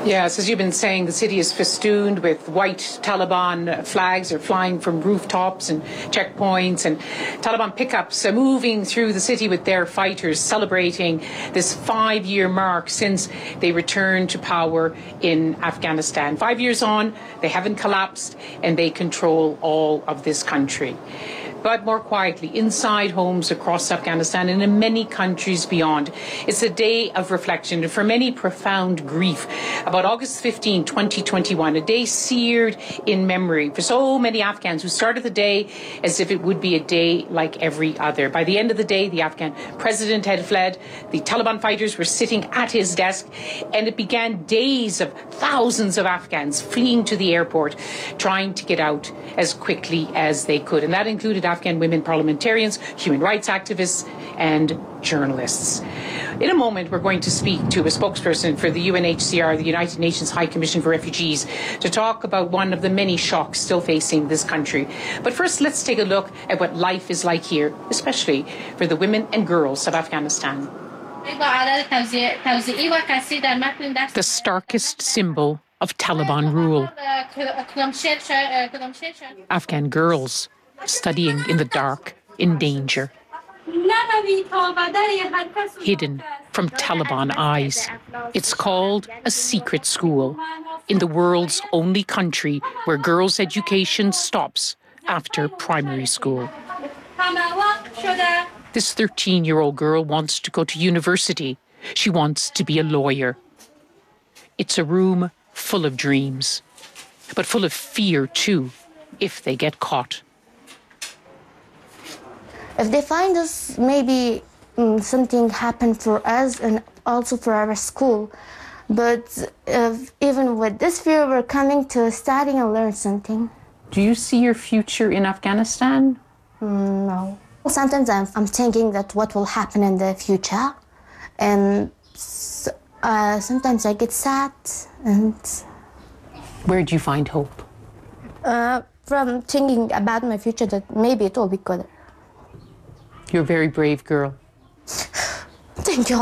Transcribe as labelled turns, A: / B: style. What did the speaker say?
A: Yes, as you've been saying, the city is festooned with white Taliban flags are flying from rooftops and checkpoints, and Taliban pickups are moving through the city with their fighters, celebrating this 5-year mark since they returned to power in Afghanistan. 5 years on, they haven't collapsed, and they control all of this country. But more quietly, inside homes across Afghanistan and in many countries beyond, it's a day of reflection and for many profound grief about August 15, 2021, a day seared in memory for so many Afghans who started the day as if it would be a day like every other. By the end of the day, the Afghan president had fled, the Taliban fighters were sitting at his desk, and it began days of thousands of Afghans fleeing to the airport, trying to get out as quickly as they could. And that included Afghan women parliamentarians, human rights activists, and journalists. In a moment, we're going to speak to a spokesperson for the UNHCR, the United Nations High Commission for Refugees, to talk about one of the many shocks still facing this country. But first, let's take a look at what life is like here, especially for the women and girls of Afghanistan. The starkest symbol of Taliban rule. Afghan girls studying in the dark, in danger. Hidden from Taliban eyes. It's called a secret school, in the world's only country where girls' education stops after primary school. This 13-year-old girl wants to go to university. She wants to be a lawyer. It's a room full of dreams, but full of fear too, if they get caught.
B: If they find us, maybe something happened for us and also for our school. But even with this fear, we're coming to study and learn something.
A: Do you see your future in Afghanistan?
B: No. Sometimes I'm thinking that what will happen in the future. And sometimes I get sad. And
A: where do you find hope?
B: From thinking about my future, that maybe it will be good.
A: You're a very brave girl.
B: Thank you.